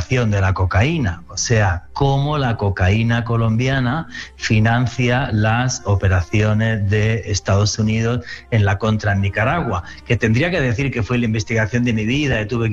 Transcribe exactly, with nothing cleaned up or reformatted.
operación de la cocaína, o sea, cómo la cocaína colombiana financia las operaciones de Estados Unidos en la contra en Nicaragua, que tendría que decir que fue la investigación de mi vida, y tuve que